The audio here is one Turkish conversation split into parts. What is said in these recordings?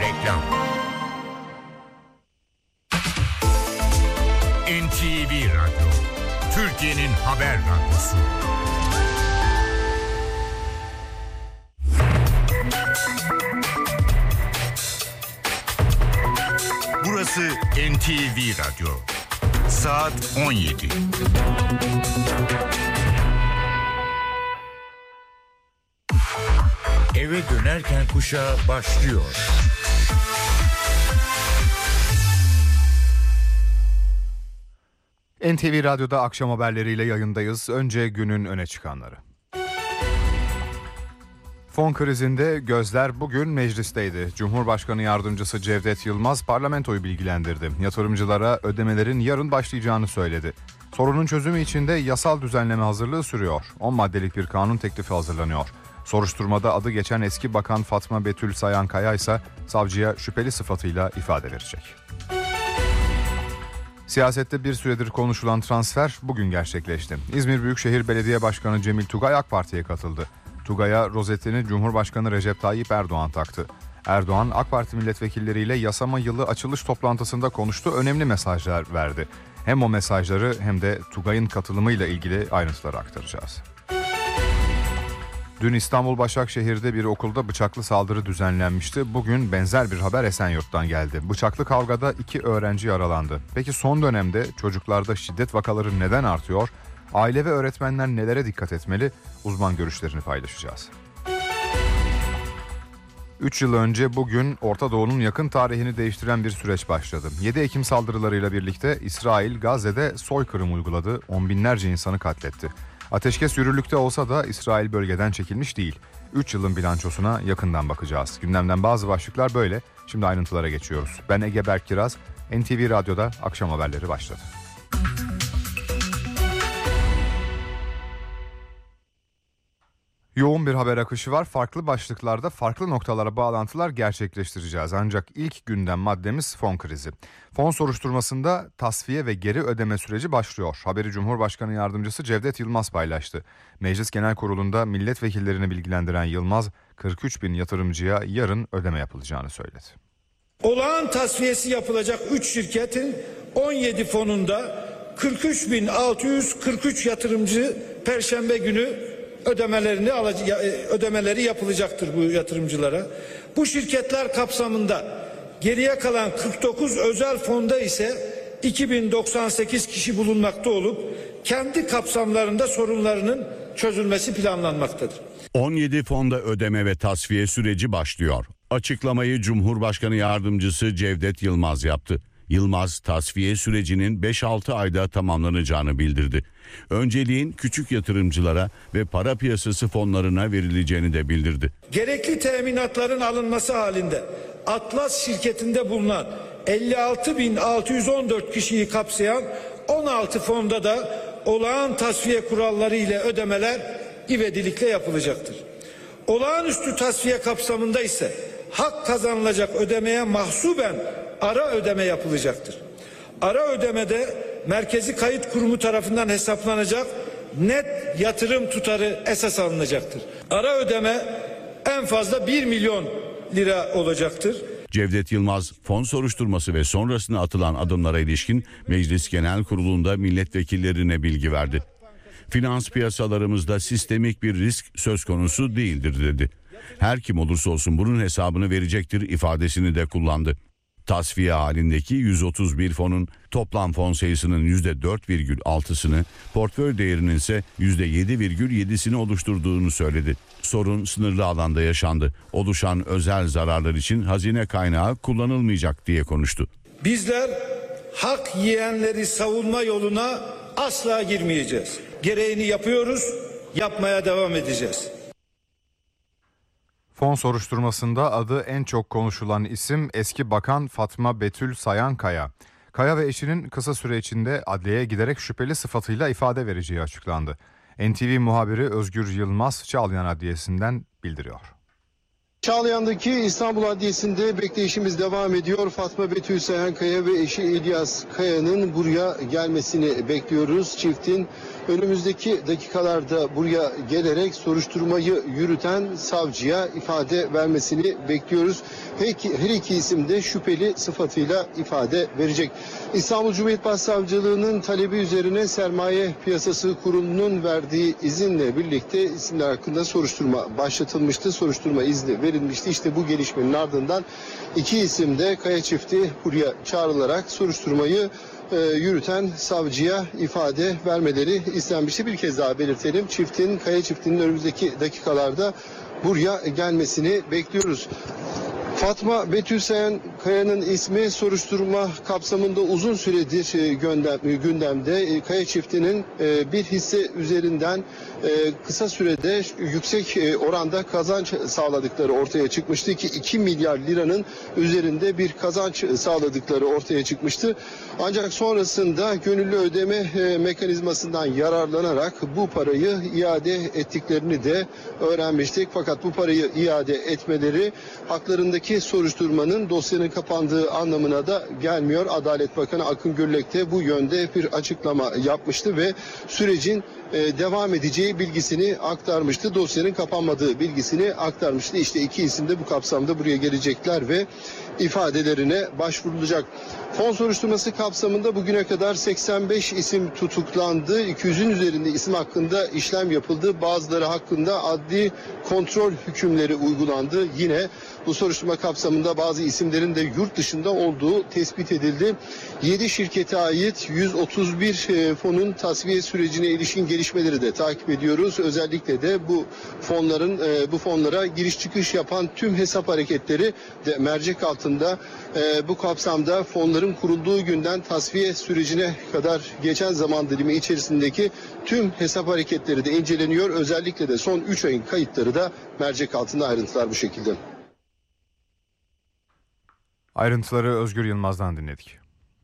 Reklam. NTV Radyo, Türkiye'nin haber radyosu. Burası NTV Radyo. Saat 17. Eve dönerken kuşağı başlıyor. NTV Radyo'da akşam haberleriyle yayındayız. Önce günün öne çıkanları. Fon krizinde gözler bugün meclisteydi. Cumhurbaşkanı Yardımcısı Cevdet Yılmaz parlamentoyu bilgilendirdi. Yatırımcılara ödemelerin yarın başlayacağını söyledi. Sorunun çözümü için de yasal düzenleme hazırlığı sürüyor. 10 maddelik bir kanun teklifi hazırlanıyor. Soruşturmada adı geçen eski bakan Fatma Betül Sayankaya ise savcıya şüpheli sıfatıyla ifade verecek. Siyasette bir süredir konuşulan transfer bugün gerçekleşti. İzmir Büyükşehir Belediye Başkanı Cemil Tugay AK Parti'ye katıldı. Tugay'a rozetini Cumhurbaşkanı Recep Tayyip Erdoğan taktı. Erdoğan AK Parti milletvekilleriyle yasama yılı açılış toplantısında konuştu, önemli mesajlar verdi. Hem o mesajları hem de Tugay'ın katılımıyla ilgili ayrıntıları aktaracağız. Dün İstanbul Başakşehir'de bir okulda bıçaklı saldırı düzenlenmişti. Bugün benzer bir haber Esenyurt'tan geldi. Bıçaklı kavgada 2 öğrenci yaralandı. Peki son dönemde çocuklarda şiddet vakaları neden artıyor? Aile ve öğretmenler nelere dikkat etmeli? Uzman görüşlerini paylaşacağız. 3 yıl önce bugün Orta Doğu'nun yakın tarihini değiştiren bir süreç başladı. 7 Ekim saldırılarıyla birlikte İsrail Gazze'de soykırım uyguladı, on binlerce insanı katletti. Ateşkes yürürlükte olsa da İsrail bölgeden çekilmiş değil. 3 yılın bilançosuna yakından bakacağız. Gündemden bazı başlıklar böyle. Şimdi ayrıntılara geçiyoruz. Ben Ege Berk Kiraz, NTV Radyo'da akşam haberleri başladı. Yoğun bir haber akışı var. Farklı başlıklarda farklı noktalara bağlantılar gerçekleştireceğiz. Ancak ilk gündem maddemiz fon krizi. Fon soruşturmasında tasfiye ve geri ödeme süreci başlıyor. Haberi Cumhurbaşkanı Yardımcısı Cevdet Yılmaz paylaştı. Meclis Genel Kurulu'nda milletvekillerini bilgilendiren Yılmaz, 43 bin yatırımcıya yarın ödeme yapılacağını söyledi. Olağan tasfiyesi yapılacak 3 şirketin 17 fonunda 43.643 yatırımcı Perşembe günü ödemeleri yapılacaktır bu yatırımcılara. Bu şirketler kapsamında geriye kalan 49 özel fonda ise 2098 kişi bulunmakta olup kendi kapsamlarında sorunlarının çözülmesi planlanmaktadır. 17 fonda ödeme ve tasfiye süreci başlıyor. Açıklamayı Cumhurbaşkanı Yardımcısı Cevdet Yılmaz yaptı. Yılmaz, tasfiye sürecinin 5-6 ayda tamamlanacağını bildirdi. Önceliğin küçük yatırımcılara ve para piyasası fonlarına verileceğini de bildirdi. Gerekli teminatların alınması halinde Atlas şirketinde bulunan 56.614 kişiyi kapsayan 16 fonda da olağan tasfiye kuralları ile ödemeler ivedilikle yapılacaktır. Olağanüstü tasfiye kapsamında ise hak kazanılacak ödemeye mahsuben ara ödeme yapılacaktır. Ara ödemede Merkezi Kayıt Kurumu tarafından hesaplanacak net yatırım tutarı esas alınacaktır. Ara ödeme en fazla 1 milyon lira olacaktır. Cevdet Yılmaz, fon soruşturması ve sonrasına atılan adımlara ilişkin Meclis Genel Kurulu'nda milletvekillerine bilgi verdi. Finans piyasalarımızda sistemik bir risk söz konusu değildir dedi. Her kim olursa olsun bunun hesabını verecektir ifadesini de kullandı. Tasfiye halindeki 131 fonun toplam fon sayısının %4,6'sını, portföy değerinin ise %7,7'sini oluşturduğunu söyledi. Sorun sınırlı alanda yaşandı. Oluşan özel zararlar için hazine kaynağı kullanılmayacak diye konuştu. Bizler hak yiyenleri savunma yoluna asla girmeyeceğiz. Gereğini yapıyoruz, yapmaya devam edeceğiz. Fon soruşturmasında adı en çok konuşulan isim eski bakan Fatma Betül Sayankaya. Kaya ve eşinin kısa süre içinde adliyeye giderek şüpheli sıfatıyla ifade vereceği açıklandı. NTV muhabiri Özgür Yılmaz Çağlayan Adliyesi'nden bildiriyor. Çağlayan'daki İstanbul Adliyesi'nde bekleyişimiz devam ediyor. Fatma Betül Seyhankaya ve eşi İlyas Kaya'nın buraya gelmesini bekliyoruz. Çiftin önümüzdeki dakikalarda buraya gelerek soruşturmayı yürüten savcıya ifade vermesini bekliyoruz. Her iki isim de şüpheli sıfatıyla ifade verecek. İstanbul Cumhuriyet Başsavcılığı'nın talebi üzerine Sermaye Piyasası Kurulu'nun verdiği izinle birlikte isimler hakkında soruşturma başlatılmıştı. Soruşturma izni verilmişti. İşte bu gelişmenin ardından iki isim de Kaya çifti buraya çağrılarak soruşturmayı yürüten savcıya ifade vermeleri istenmişti. Bir kez daha belirtelim. Kaya çiftinin önümüzdeki dakikalarda buraya gelmesini bekliyoruz. Fatma Betül Seyhankaya'nın ismi soruşturma kapsamında uzun süredir gündemde. Kaya çiftinin bir hisse üzerinden kısa sürede yüksek oranda kazanç sağladıkları ortaya çıkmıştı ki 2 milyar liranın üzerinde bir kazanç sağladıkları ortaya çıkmıştı. Ancak sonrasında gönüllü ödeme mekanizmasından yararlanarak bu parayı iade ettiklerini de öğrenmiştik. Fakat bu parayı iade etmeleri haklarındaki soruşturmanın dosyanın kapandığı anlamına da gelmiyor. Adalet Bakanı Akın Gürlek de bu yönde bir açıklama yapmıştı ve sürecin devam edeceği bilgisini aktarmıştı. Dosyanın kapanmadığı bilgisini aktarmıştı. İşte iki isim de bu kapsamda buraya gelecekler ve ifadelerine başvurulacak. Fon soruşturması kapsamında bugüne kadar 85 isim tutuklandı. 200'ün üzerinde isim hakkında işlem yapıldı. Bazıları hakkında adli kontrol hükümleri uygulandı. Yine bu soruşturma kapsamında bazı isimlerin de yurt dışında olduğu tespit edildi. 7 şirkete ait 131 fonun tasfiye sürecine ilişkin gelişmeleri de takip ediyoruz. Özellikle de bu fonlara giriş çıkış yapan tüm hesap hareketleri de mercek altında. Bu kapsamda fonların kurulduğu günden tasfiye sürecine kadar geçen zaman dilimi içerisindeki tüm hesap hareketleri de inceleniyor. Özellikle de son 3 ayın kayıtları da mercek altında, ayrıntılar bu şekilde. Ayrıntıları Özgür Yılmaz'dan dinledik.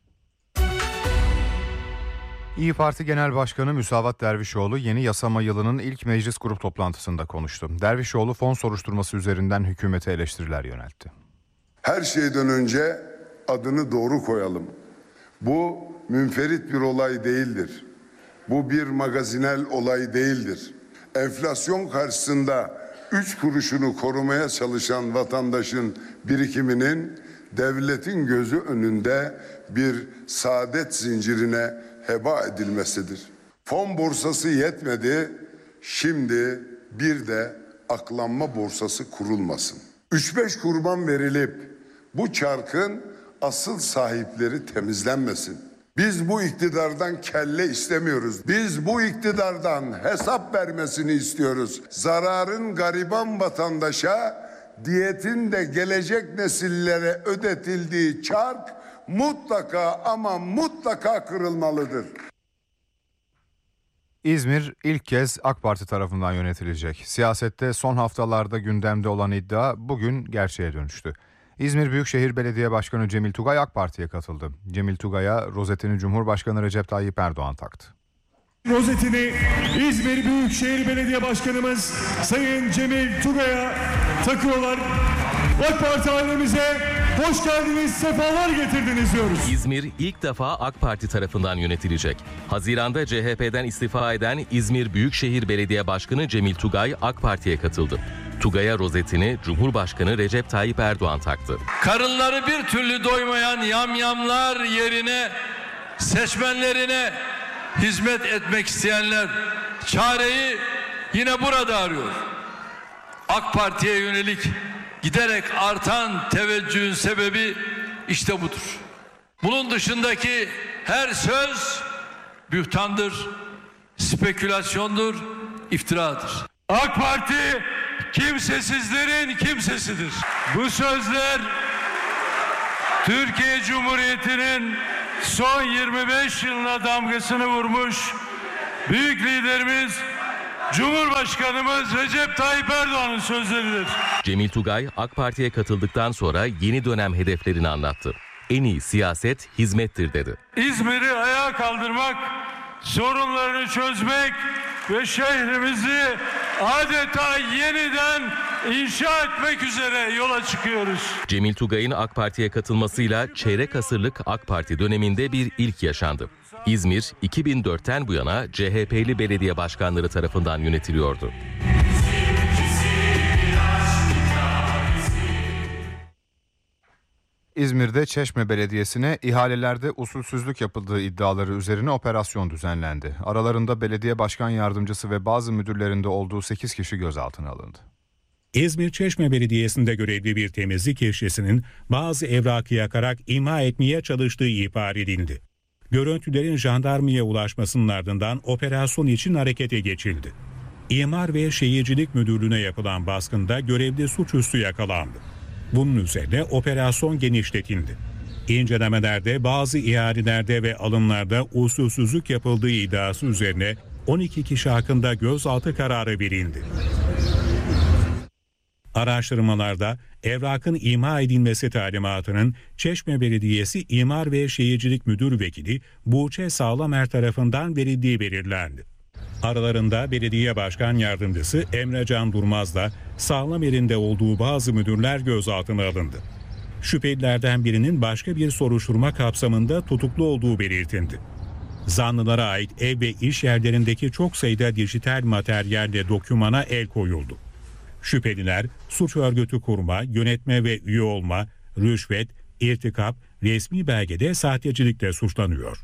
İYİ Parti Genel Başkanı Müsavat Dervişoğlu yeni yasama yılının ilk meclis grup toplantısında konuştu. Dervişoğlu fon soruşturması üzerinden hükümete eleştiriler yöneltti. Her şeyden önce adını doğru koyalım. Bu münferit bir olay değildir. Bu bir magazinel olay değildir. Enflasyon karşısında 3 kuruşunu korumaya çalışan vatandaşın birikiminin devletin gözü önünde bir saadet zincirine heba edilmesidir. Fon borsası yetmedi, şimdi bir de aklanma borsası kurulmasın. 3-5 kurban verilip bu çarkın asıl sahipleri temizlenmesin. Biz bu iktidardan kelle istemiyoruz. Biz bu iktidardan hesap vermesini istiyoruz. Zararın gariban vatandaşa, diyetin de gelecek nesillere ödetildiği çark mutlaka ama mutlaka kırılmalıdır. İzmir ilk kez AK Parti tarafından yönetilecek. Siyasette son haftalarda gündemde olan iddia bugün gerçeğe dönüştü. İzmir Büyükşehir Belediye Başkanı Cemil Tugay AK Parti'ye katıldı. Cemil Tugay'a rozetini Cumhurbaşkanı Recep Tayyip Erdoğan taktı. Rozetini İzmir Büyükşehir Belediye Başkanımız Sayın Cemil Tugay'a takıyorlar. AK Parti ailemize hoş geldiniz, sefalar getirdiniz diyoruz. İzmir ilk defa AK Parti tarafından yönetilecek. Haziran'da CHP'den istifa eden İzmir Büyükşehir Belediye Başkanı Cemil Tugay AK Parti'ye katıldı. Tugay'a rozetini Cumhurbaşkanı Recep Tayyip Erdoğan taktı. Karınları bir türlü doymayan yamyamlar yerine seçmenlerine hizmet etmek isteyenler çareyi yine burada arıyor. AK Parti'ye yönelik giderek artan teveccühün sebebi işte budur. Bunun dışındaki her söz bühtandır, spekülasyondur, iftiradır. AK Parti kimsesizlerin kimsesidir. Bu sözler Türkiye Cumhuriyeti'nin son 25 yılına damgasını vurmuş büyük liderimiz Cumhurbaşkanımız Recep Tayyip Erdoğan'ın sözleridir. Cemil Tugay AK Parti'ye katıldıktan sonra yeni dönem hedeflerini anlattı. En iyi siyaset hizmettir dedi. İzmir'i ayağa kaldırmak, sorunlarını çözmek ve şehrimizi adeta yeniden inşa etmek üzere yola çıkıyoruz. Cemil Tugay'ın AK Parti'ye katılmasıyla çeyrek asırlık AK Parti döneminde bir ilk yaşandı. İzmir 2004'ten bu yana CHP'li belediye başkanları tarafından yönetiliyordu. İzmir'de Çeşme Belediyesi'ne ihalelerde usulsüzlük yapıldığı iddiaları üzerine operasyon düzenlendi. Aralarında belediye başkan yardımcısı ve bazı müdürlerinde olduğu 8 kişi gözaltına alındı. İzmir Çeşme Belediyesi'nde görevli bir temizlik işçisinin bazı evrakı yakarak imha etmeye çalıştığı ihbar edildi. Görüntülerin jandarmaya ulaşmasının ardından operasyon için harekete geçildi. İmar ve Şehircilik Müdürlüğü'ne yapılan baskında görevli suçüstü yakalandı. Bunun üzerine operasyon genişletildi. İncelemelerde bazı ihalelerde ve alımlarda usulsüzlük yapıldığı iddiası üzerine 12 kişi hakkında gözaltı kararı verildi. Araştırmalarda evrakın imha edilmesi talimatının Çeşme Belediyesi İmar ve Şehircilik Müdür Vekili Buğçe Sağlamer tarafından verildiği belirlendi. Aralarında belediye başkan yardımcısı Emre Can Durmaz'la Sağlamer'in de olduğu bazı müdürler gözaltına alındı. Şüphelilerden birinin başka bir soruşturma kapsamında tutuklu olduğu belirtildi. Zanlılara ait ev ve iş yerlerindeki çok sayıda dijital materyalle dokümana el koyuldu. Şüpheliler suç örgütü kurma, yönetme ve üye olma, rüşvet, irtikap, resmi belgede sahtecilikle suçlanıyor.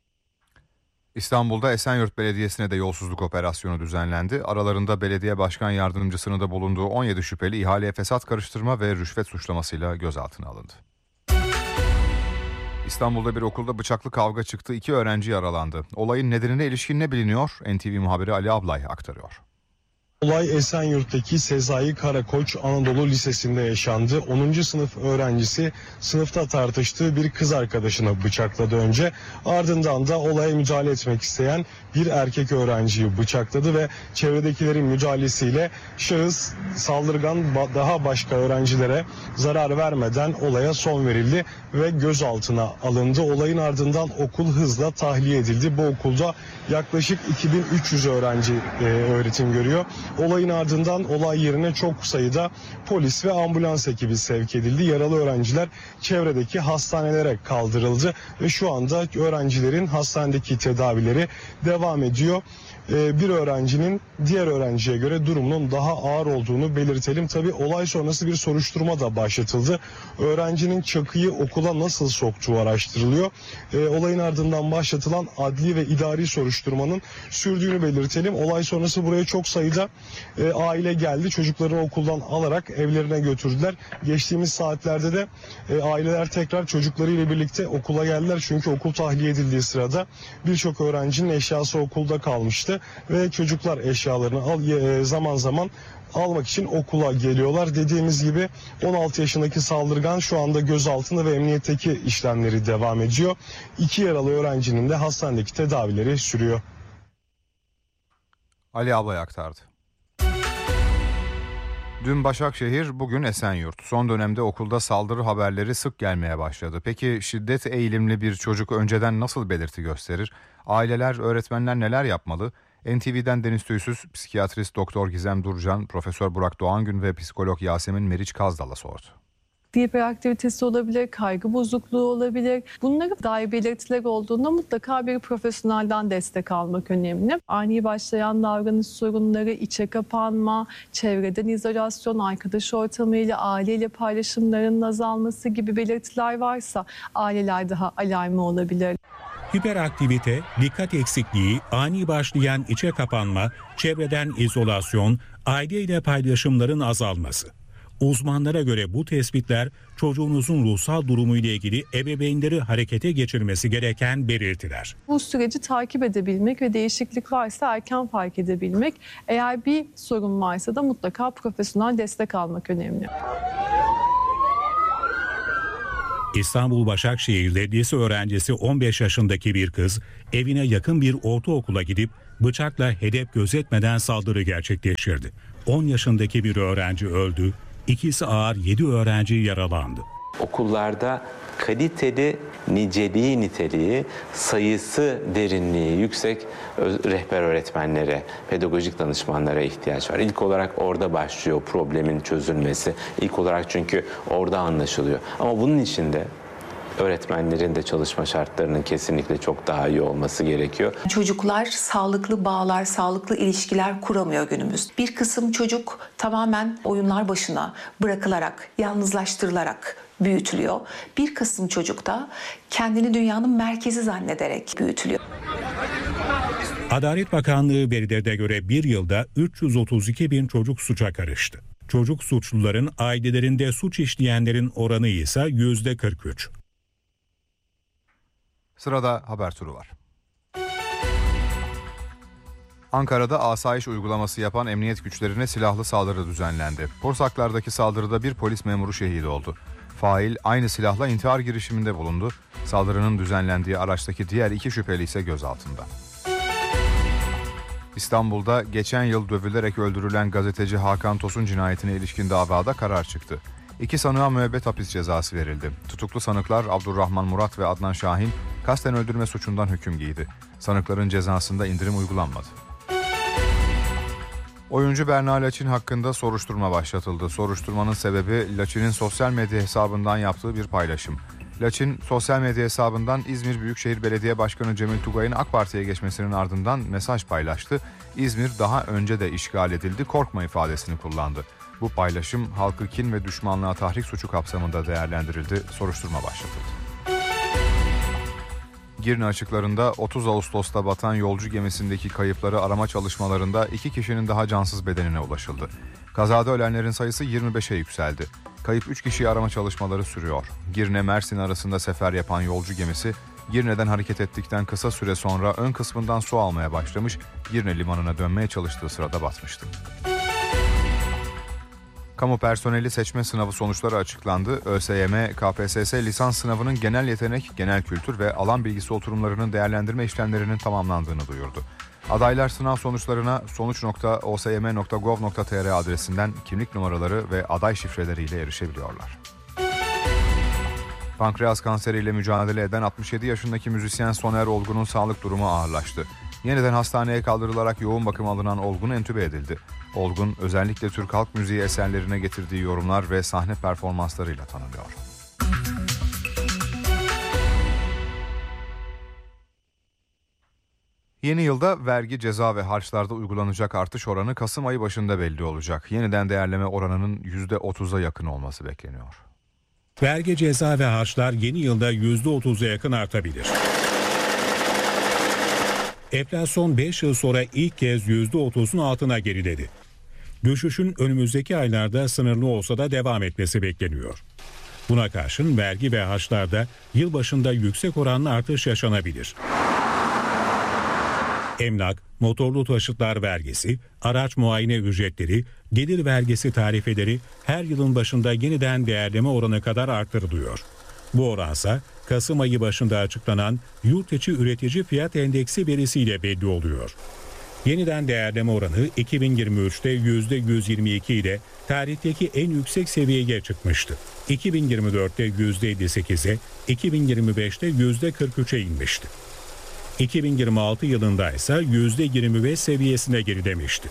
İstanbul'da Esenyurt Belediyesi'ne de yolsuzluk operasyonu düzenlendi. Aralarında belediye başkan yardımcısının da bulunduğu 17 şüpheli ihaleye fesat karıştırma ve rüşvet suçlamasıyla gözaltına alındı. İstanbul'da bir okulda bıçaklı kavga çıktı. 2 öğrenci yaralandı. Olayın nedenine ilişkin ne biliniyor? NTV muhabiri Ali Ablay aktarıyor. Olay Esenyurt'taki Sezai Karakoç Anadolu Lisesi'nde yaşandı. 10. sınıf öğrencisi sınıfta tartıştığı bir kız arkadaşını bıçakladı önce. Ardından da olaya müdahale etmek isteyen bir erkek öğrenciyi bıçakladı ve çevredekilerin müdahalesiyle şahıs saldırgan daha başka öğrencilere zarar vermeden olaya son verildi ve gözaltına alındı. Olayın ardından okul hızla tahliye edildi. Bu okulda yaklaşık 2300 öğrenci öğretim görüyor. Olayın ardından olay yerine çok sayıda polis ve ambulans ekibi sevk edildi. Yaralı öğrenciler çevredeki hastanelere kaldırıldı ve şu anda öğrencilerin hastanedeki tedavileri devam ediyor. Bir öğrencinin diğer öğrenciye göre durumunun daha ağır olduğunu belirtelim. Tabii olay sonrası bir soruşturma da başlatıldı. Öğrencinin çakıyı okula nasıl soktuğu araştırılıyor. Olayın ardından başlatılan adli ve idari soruşturmanın sürdüğünü belirtelim. Olay sonrası buraya çok sayıda aile geldi. Çocuklarını okuldan alarak evlerine götürdüler. Geçtiğimiz saatlerde de aileler tekrar çocuklarıyla birlikte okula geldiler. Çünkü okul tahliye edildiği sırada birçok öğrencinin eşyası okulda kalmıştı. Ve çocuklar eşyalarını zaman zaman almak için okula geliyorlar. Dediğimiz gibi 16 yaşındaki saldırgan şu anda gözaltında ve emniyetteki işlemleri devam ediyor. 2 yaralı öğrencinin de hastanedeki tedavileri sürüyor. Ali Ablay aktardı. Dün Başakşehir, bugün Esenyurt. Son dönemde okulda saldırı haberleri sık gelmeye başladı. Peki şiddet eğilimli bir çocuk önceden nasıl belirti gösterir? Aileler, öğretmenler neler yapmalı? NTV'den Deniz Tüysüz, psikiyatrist Doktor Gizem Durcan, Profesör Burak Doğangün ve psikolog Yasemin Meriç Kazdal'a sordu. Hiperaktivitesi olabilir, kaygı bozukluğu olabilir. Bunların dair belirtiler olduğunda mutlaka bir profesyonelden destek almak önemli. Ani başlayan davranış sorunları, içe kapanma, çevreden izolasyon, arkadaş ortamıyla, aileyle paylaşımların azalması gibi belirtiler varsa aileler daha alarmı olabilir. Hiperaktivite, dikkat eksikliği, ani başlayan içe kapanma, çevreden izolasyon, aileyle paylaşımların azalması. Uzmanlara göre bu tespitler çocuğunuzun ruhsal durumu ile ilgili ebeveynleri harekete geçirmesi gereken belirtiler. Bu süreci takip edebilmek ve değişiklik varsa erken fark edebilmek, eğer bir sorun varsa da mutlaka profesyonel destek almak önemli. İstanbul Başakşehir'de lise öğrencisi 15 yaşındaki bir kız evine yakın bir ortaokula gidip bıçakla hedef gözetmeden saldırı gerçekleştirdi. 10 yaşındaki bir öğrenci öldü, ikisi ağır 7 öğrenci yaralandı. Okullarda kaliteli, niceliği niteliği, sayısı derinliği yüksek rehber öğretmenlere, pedagojik danışmanlara ihtiyaç var. İlk olarak orada başlıyor problemin çözülmesi. İlk olarak çünkü orada anlaşılıyor. Ama bunun için de öğretmenlerin de çalışma şartlarının kesinlikle çok daha iyi olması gerekiyor. Çocuklar sağlıklı bağlar, sağlıklı ilişkiler kuramıyor günümüz. Bir kısım çocuk tamamen oyunlar başına bırakılarak, yalnızlaştırılarak büyütülüyor. Bir kısım çocuk da kendini dünyanın merkezi zannederek büyütülüyor. Adalet Bakanlığı verilere göre bir yılda 332 bin çocuk suça karıştı. Çocuk suçluların ailelerinde suç işleyenlerin oranı ise %43. Sırada haber turu var. Ankara'da asayiş uygulaması yapan emniyet güçlerine silahlı saldırı düzenlendi. Porsaklar'daki saldırıda bir polis memuru şehit oldu. Fail aynı silahla intihar girişiminde bulundu. Saldırının düzenlendiği araçtaki diğer 2 şüpheli ise gözaltında. İstanbul'da geçen yıl dövülerek öldürülen gazeteci Hakan Tosun cinayetine ilişkin davada karar çıktı. 2 sanığa müebbet hapis cezası verildi. Tutuklu sanıklar Abdurrahman Murat ve Adnan Şahin kasten öldürme suçundan hüküm giydi. Sanıkların cezasında indirim uygulanmadı. Oyuncu Berna Laçin hakkında soruşturma başlatıldı. Soruşturmanın sebebi Laçin'in sosyal medya hesabından yaptığı bir paylaşım. Laçin, sosyal medya hesabından İzmir Büyükşehir Belediye Başkanı Cemil Tugay'ın AK Parti'ye geçmesinin ardından mesaj paylaştı. İzmir daha önce de işgal edildi, korkma ifadesini kullandı. Bu paylaşım halkı kin ve düşmanlığa tahrik suçu kapsamında değerlendirildi, soruşturma başlatıldı. Girne açıklarında 30 Ağustos'ta batan yolcu gemisindeki kayıpları arama çalışmalarında 2 kişinin daha cansız bedenine ulaşıldı. Kazada ölenlerin sayısı 25'e yükseldi. Kayıp 3 kişiyi arama çalışmaları sürüyor. Girne-Mersin arasında sefer yapan yolcu gemisi, Girne'den hareket ettikten kısa süre sonra ön kısmından su almaya başlamış, Girne limanına dönmeye çalıştığı sırada batmıştı. Kamu personeli seçme sınavı sonuçları açıklandı. ÖSYM, KPSS lisans sınavının genel yetenek, genel kültür ve alan bilgisi oturumlarının değerlendirme işlemlerinin tamamlandığını duyurdu. Adaylar sınav sonuçlarına sonuç.osym.gov.tr adresinden kimlik numaraları ve aday şifreleriyle erişebiliyorlar. Pankreas kanseriyle mücadele eden 67 yaşındaki müzisyen Soner Olgun'un sağlık durumu ağırlaştı. Yeniden hastaneye kaldırılarak yoğun bakıma alınan Olgun entübe edildi. Olgun özellikle Türk halk müziği eserlerine getirdiği yorumlar ve sahne performanslarıyla tanınıyor. Yeni yılda vergi, ceza ve harçlarda uygulanacak artış oranı Kasım ayı başında belli olacak. Yeniden değerleme oranının %30'a yakın olması bekleniyor. Vergi, ceza ve harçlar yeni yılda %30'a yakın artabilir. Enflasyon 5 yıl sonra ilk kez %30'un altına geriledi. Düşüşün önümüzdeki aylarda sınırlı olsa da devam etmesi bekleniyor. Buna karşın vergi ve harçlarda yılbaşında yüksek oranlı artış yaşanabilir. Emlak, motorlu taşıtlar vergisi, araç muayene ücretleri, gelir vergisi tarifeleri her yılın başında yeniden değerleme oranı kadar artırılıyor. Bu oransa Kasım ayı başında açıklanan yurt içi üretici fiyat endeksi verisiyle belli oluyor. Yeniden değerleme oranı 2023'te %122 ile tarihteki en yüksek seviyeye çıkmıştı. 2024'te %58'e, 2025'te %43'e inmişti. 2026 yılında ise %25 seviyesine gerilemişti.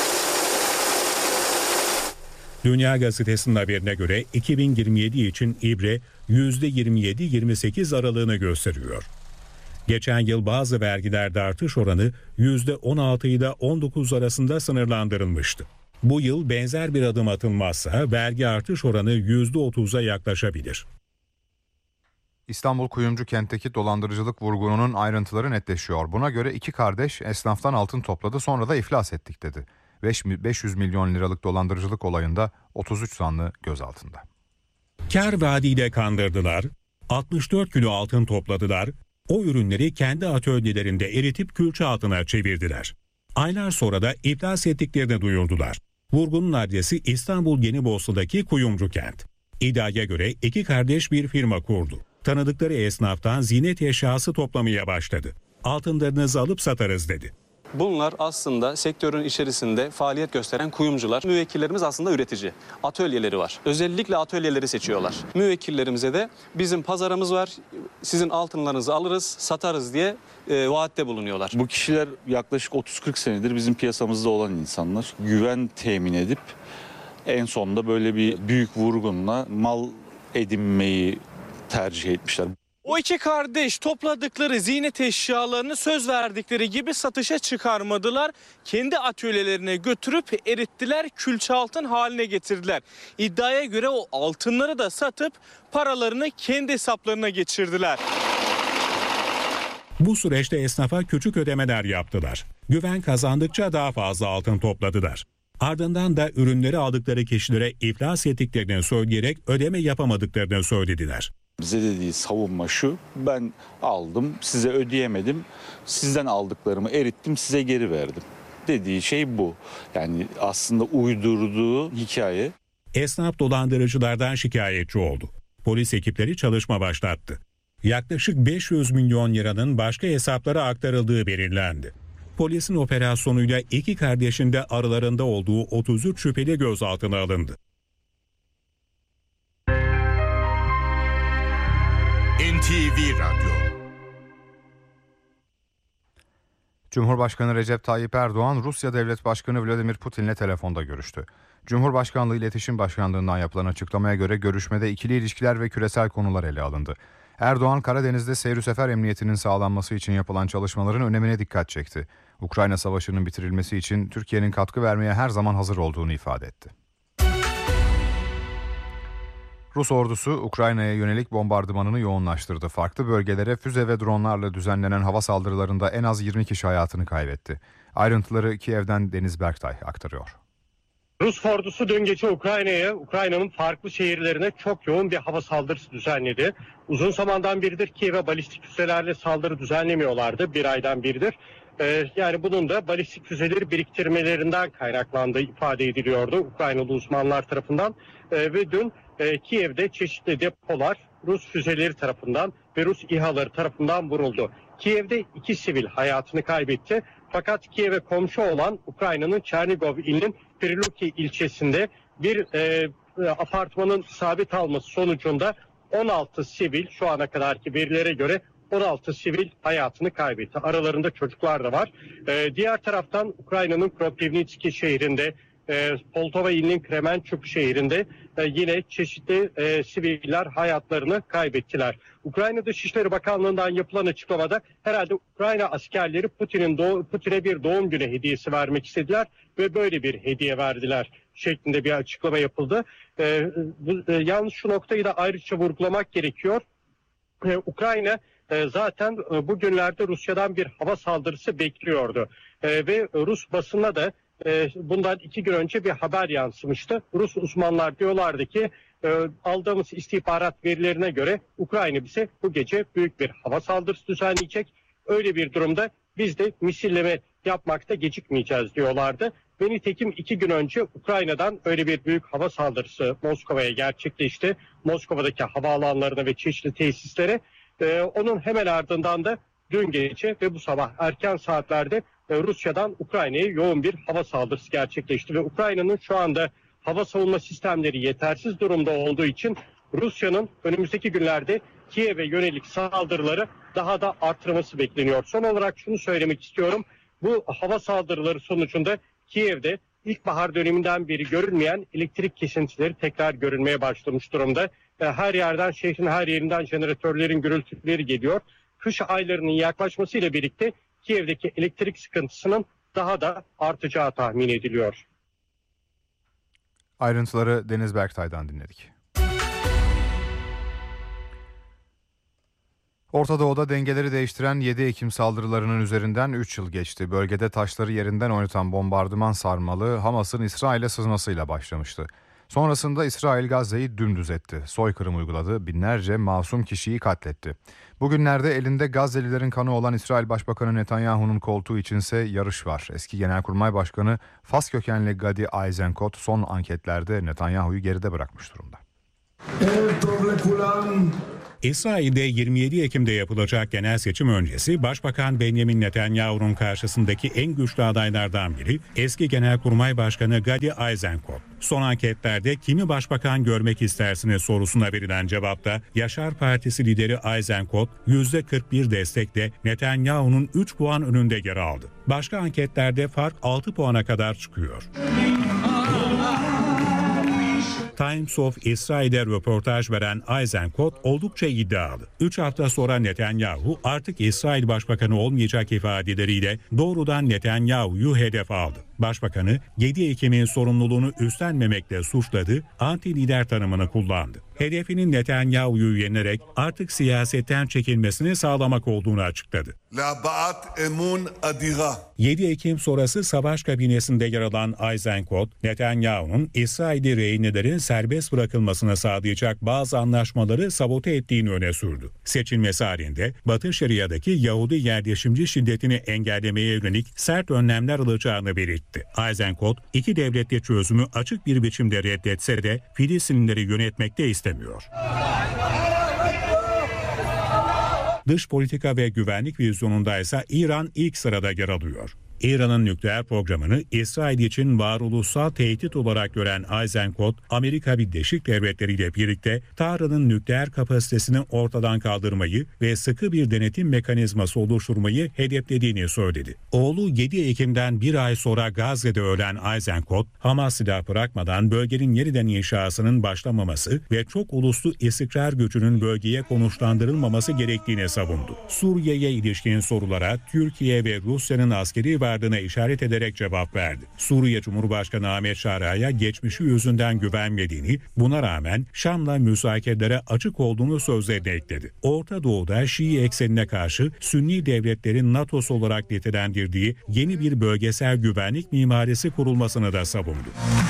Dünya Gazetesi'nin haberine göre 2027 için ibre %27-28 aralığını gösteriyor. Geçen yıl bazı vergilerde artış oranı %16 ile 19 arasında sınırlandırılmıştı. Bu yıl benzer bir adım atılmazsa vergi artış oranı %30'a yaklaşabilir. İstanbul Kuyumcu kentteki dolandırıcılık vurgununun ayrıntıları netleşiyor. Buna göre 2 kardeş esnaftan altın topladı, sonra da iflas ettik dedi. 500 milyon liralık dolandırıcılık olayında 33 zanlı gözaltında. Kar vaadiyle kandırdılar, 64 kilo altın topladılar, o ürünleri kendi atölyelerinde eritip külçe altına çevirdiler. Aylar sonra da iflas ettiklerini duyurdular. Vurgunun adresi İstanbul Yenibosna'daki Kuyumcu kent. İddiaya göre 2 kardeş bir firma kurdu. Tanıdıkları esnaftan ziynet eşyası toplamaya başladı. Altınlarınızı alıp satarız dedi. Bunlar aslında sektörün içerisinde faaliyet gösteren kuyumcular. Müvekkillerimiz aslında üretici. Atölyeleri var. Özellikle atölyeleri seçiyorlar. Müvekkillerimize de bizim pazarımız var, sizin altınlarınızı alırız, satarız diye vaatte bulunuyorlar. Bu kişiler yaklaşık 30-40 senedir bizim piyasamızda olan insanlar. Güven temin edip en sonunda böyle bir büyük vurgunla mal edinmeyi tercih etmişler. O iki kardeş topladıkları ziynet eşyalarını söz verdikleri gibi satışa çıkarmadılar. Kendi atölyelerine götürüp erittiler, külçe altın haline getirdiler. İddiaya göre o altınları da satıp paralarını kendi hesaplarına geçirdiler. Bu süreçte esnafa küçük ödemeler yaptılar. Güven kazandıkça daha fazla altın topladılar. Ardından da ürünleri aldıkları kişilere iflas ettiklerini söyleyerek ödeme yapamadıklarını söylediler. Bize dediği savunma şu: ben aldım, size ödeyemedim, sizden aldıklarımı erittim, size geri verdim. Dediği şey bu. Yani aslında uydurduğu hikaye. Esnaf dolandırıcılardan şikayetçi oldu. Polis ekipleri çalışma başlattı. Yaklaşık 500 milyon liranın başka hesaplara aktarıldığı belirlendi. Polisin operasyonuyla iki kardeşin de aralarında olduğu 33 şüpheli gözaltına alındı. NTV Radyo. Cumhurbaşkanı Recep Tayyip Erdoğan, Rusya Devlet Başkanı Vladimir Putin'le telefonda görüştü. Cumhurbaşkanlığı İletişim Başkanlığı'ndan yapılan açıklamaya göre görüşmede ikili ilişkiler ve küresel konular ele alındı. Erdoğan, Karadeniz'de seyir sefer emniyetinin sağlanması için yapılan çalışmaların önemine dikkat çekti. Ukrayna Savaşı'nın bitirilmesi için Türkiye'nin katkı vermeye her zaman hazır olduğunu ifade etti. Rus ordusu Ukrayna'ya yönelik bombardımanını yoğunlaştırdı. Farklı bölgelere füze ve dronlarla düzenlenen hava saldırılarında en az 20 kişi hayatını kaybetti. Ayrıntıları Kiev'den Deniz Berktay aktarıyor. Rus ordusu dün gece Ukrayna'nın farklı şehirlerine çok yoğun bir hava saldırısı düzenledi. Uzun zamandan beridir Kiev'e balistik füzelerle saldırı düzenlemiyorlardı. Bir aydan beridir. Yani bunun da balistik füzeleri biriktirmelerinden kaynaklandığı ifade ediliyordu Ukraynalı uzmanlar tarafından. Ve dün Kiev'de çeşitli depolar Rus füzeleri tarafından ve Rus İHA'ları tarafından vuruldu. Kiev'de 2 sivil hayatını kaybetti. Fakat Kiev'e komşu olan Ukrayna'nın Çernigov ilinin Priluki ilçesinde bir apartmanın isabet alması sonucunda 16 sivil, şu ana kadarki verilere göre 16 sivil hayatını kaybetti. Aralarında çocuklar da var. Diğer taraftan Ukrayna'nın Kropivnitski şehrinde, Poltava ilinin Kremenchuk şehrinde yine çeşitli siviller hayatlarını kaybettiler. Ukrayna Dışişleri Bakanlığı'ndan yapılan açıklamada herhalde Ukrayna askerleri Putin'e bir doğum günü hediyesi vermek istediler ve böyle bir hediye verdiler şeklinde bir açıklama yapıldı. Yalnız şu noktayı da ayrıca vurgulamak gerekiyor. Ukrayna zaten bugünlerde Rusya'dan bir hava saldırısı bekliyordu ve Rus basına da bundan 2 gün önce bir haber yansımıştı. Rus uzmanlar diyorlardı ki aldığımız istihbarat verilerine göre Ukrayna bize bu gece büyük bir hava saldırısı düzenleyecek. Öyle bir durumda biz de misilleme yapmakta gecikmeyeceğiz diyorlardı. Ve nitekim 2 gün önce Ukrayna'dan öyle bir büyük hava saldırısı Moskova'ya gerçekleşti. Moskova'daki havaalanlarına ve çeşitli tesislere. Onun hemen ardından da dün gece ve bu sabah erken saatlerde Rusya'dan Ukrayna'ya yoğun bir hava saldırısı gerçekleşti ve Ukrayna'nın şu anda hava savunma sistemleri yetersiz durumda olduğu için Rusya'nın önümüzdeki günlerde Kiev'e yönelik saldırıları daha da artırması bekleniyor. Son olarak şunu söylemek istiyorum. Bu hava saldırıları sonucunda Kiev'de ilkbahar döneminden beri görülmeyen elektrik kesintileri tekrar görülmeye başlamış durumda. Her yerden, şehrin her yerinden jeneratörlerin gürültüleri geliyor. Kış aylarının yaklaşmasıyla birlikte Kiev'deki elektrik sıkıntısının daha da artacağı tahmin ediliyor. Ayrıntıları Deniz Berktay'dan dinledik. Orta Doğu'da dengeleri değiştiren 7 Ekim saldırılarının üzerinden 3 yıl geçti. Bölgede taşları yerinden oynatan bombardıman sarmalı Hamas'ın İsrail'e sızmasıyla başlamıştı. Sonrasında İsrail Gazze'yi dümdüz etti. Soykırım uyguladı, binlerce masum kişiyi katletti. Bugünlerde elinde Gazze'lilerin kanı olan İsrail Başbakanı Netanyahu'nun koltuğu içinse yarış var. Eski Genelkurmay Başkanı Fas kökenli Gadi Eisenkot son anketlerde Netanyahu'yu geride bırakmış durumda. İsrail'de 27 Ekim'de yapılacak genel seçim öncesi Başbakan Benjamin Netanyahu'nun karşısındaki en güçlü adaylardan biri eski Genelkurmay Başkanı Gadi Eisenkot. Son anketlerde kimi başbakan görmek istersiniz sorusuna verilen cevapta Yaşar Partisi lideri Eisenkot %41 destekle Netanyahu'nun 3 puan önünde yer aldı. Başka anketlerde fark 6 puana kadar çıkıyor. Times of Israel'de röportaj veren Eisenkot oldukça iddialı. 3 hafta sonra Netanyahu artık İsrail Başbakanı olmayacak ifadeleriyle doğrudan Netanyahu'yu hedef aldı. Başbakanı 7 Ekim'in sorumluluğunu üstlenmemekle suçladı, anti-lider tanımını kullandı. Hedefinin Netanyahu'yu yenerek artık siyasetten çekilmesini sağlamak olduğunu açıkladı. 7 Ekim sonrası savaş kabinesinde yer alan Eisenkot, Netanyahu'nun İsrail'li rehinelerin serbest bırakılmasını sağlayacak bazı anlaşmaları sabote ettiğini öne sürdü. Seçilmesi halinde Batı Şeria'daki Yahudi yerleşimci şiddetini engellemeye yönelik sert önlemler alacağını belirtti. Eisenkot, iki devletli çözümü açık bir biçimde reddetse de Filistinlileri yönetmekte istemiyor. Dış politika ve güvenlik vizyonunda ise İran ilk sırada yer alıyor. İran'ın nükleer programını İsrail için varoluşsal tehdit olarak gören Eisenkot, Amerika Birleşik Devletleri ile birlikte Tahran'ın nükleer kapasitesini ortadan kaldırmayı ve sıkı bir denetim mekanizması oluşturmayı hedeflediğini söyledi. Oğlu 7 Ekim'den bir ay sonra Gazze'de ölen Eisenkot, Hamas silah bırakmadan bölgenin yeniden inşasının başlamaması ve çok uluslu istikrar gücünün bölgeye konuşlandırılmaması gerektiğini savundu. Suriye'ye ilişkin sorulara Türkiye ve Rusya'nın askeri vardığına işaret ederek cevap verdi. Suriye Cumhurbaşkanı Ahmet Şara'ya geçmişi yüzünden güvenmediğini, buna rağmen Şam'la müzakerelere açık olduğunu sözlerine ekledi. Orta Doğu'da Şii eksenine karşı Sünni devletlerin NATO'su olarak nitelendirdiği yeni bir bölgesel güvenlik mimarisi kurulmasını da savundu.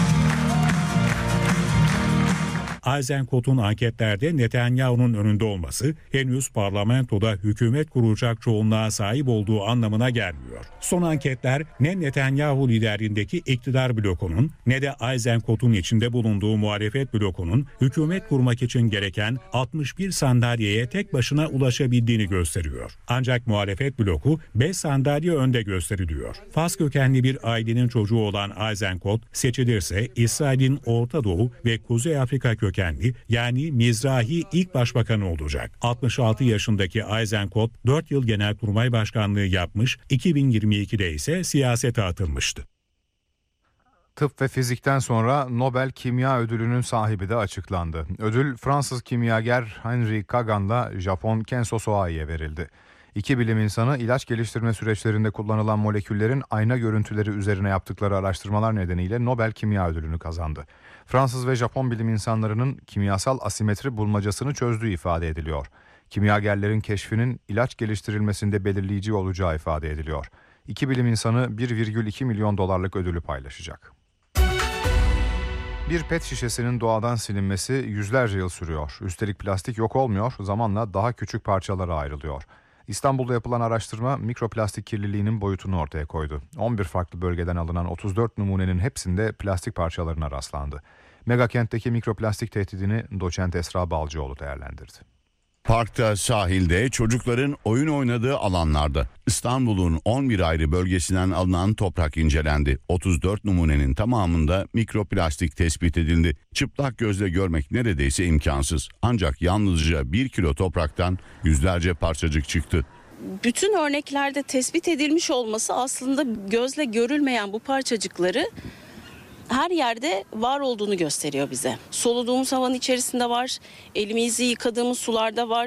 Eisenkot'un anketlerde Netanyahu'nun önünde olması henüz parlamentoda hükümet kuracak çoğunluğa sahip olduğu anlamına gelmiyor. Son anketler ne Netanyahu liderliğindeki iktidar blokunun ne de Eisenkot'un içinde bulunduğu muhalefet blokunun hükümet kurmak için gereken 61 sandalyeye tek başına ulaşabildiğini gösteriyor. Ancak muhalefet bloku 5 sandalye önde gösteriliyor. Fas kökenli bir ailenin çocuğu olan Eisenkot seçilirse İsrail'in Orta Doğu ve Kuzey Afrika kökenli yani Mizrahi ilk başbakanı olacak. 66 yaşındaki Eisenkot 4 yıl Genelkurmay Başkanlığı yapmış, 2022'de ise siyasete atılmıştı. Tıp ve fizikten sonra Nobel Kimya Ödülü'nün sahibi de açıklandı. Ödül Fransız kimyager Henri Kagan'la Japon Kenzo Soai'ye verildi. İki bilim insanı ilaç geliştirme süreçlerinde kullanılan moleküllerin ayna görüntüleri üzerine yaptıkları araştırmalar nedeniyle Nobel Kimya Ödülünü kazandı. Fransız ve Japon bilim insanlarının kimyasal asimetri bulmacasını çözdüğü ifade ediliyor. Kimyagerlerin keşfinin ilaç geliştirilmesinde belirleyici olacağı ifade ediliyor. İki bilim insanı 1,2 milyon dolarlık ödülü paylaşacak. Bir pet şişesinin doğadan silinmesi yüzlerce yıl sürüyor. Üstelik plastik yok olmuyor, zamanla daha küçük parçalara ayrılıyor. İstanbul'da yapılan araştırma mikroplastik kirliliğinin boyutunu ortaya koydu. 11 farklı bölgeden alınan 34 numunenin hepsinde plastik parçalarına rastlandı. Megakent'teki mikroplastik tehdidini doçent Esra Balcıoğlu değerlendirdi. Parkta, sahilde, çocukların oyun oynadığı alanlarda İstanbul'un 11 ayrı bölgesinden alınan toprak incelendi. 34 numunenin tamamında mikroplastik tespit edildi. Çıplak gözle görmek neredeyse imkansız. Ancak yalnızca 1 kilo topraktan yüzlerce parçacık çıktı. Bütün örneklerde tespit edilmiş olması aslında gözle görülmeyen bu parçacıkları her yerde var olduğunu gösteriyor bize. Soluduğumuz havanın içerisinde var, elimizi yıkadığımız sularda var.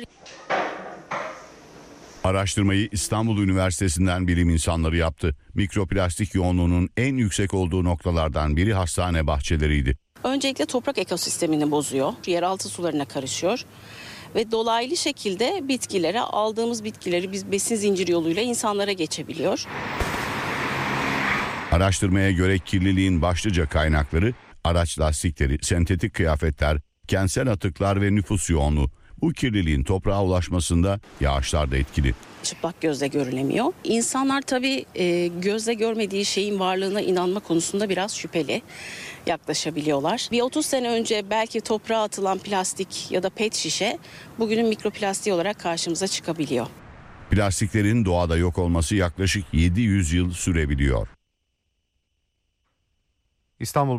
Araştırmayı İstanbul Üniversitesi'nden bilim insanları yaptı. Mikroplastik yoğunluğunun en yüksek olduğu noktalardan biri hastane bahçeleriydi. Öncelikle toprak ekosistemini bozuyor, yeraltı sularına karışıyor ve dolaylı şekilde bitkilere, aldığımız bitkileri biz besin zinciri yoluyla insanlara geçebiliyor. Araştırmaya göre kirliliğin başlıca kaynakları araç lastikleri, sentetik kıyafetler, kentsel atıklar ve nüfus yoğunluğu. Bu kirliliğin toprağa ulaşmasında yağışlar da etkili. Çıplak gözle görülemiyor. İnsanlar tabii gözle görmediği şeyin varlığına inanma konusunda biraz şüpheli yaklaşabiliyorlar. Bir 30 sene önce belki toprağa atılan plastik ya da pet şişe bugünün mikroplastiği olarak karşımıza çıkabiliyor. Plastiklerin doğada yok olması yaklaşık 700 yıl sürebiliyor. İstanbul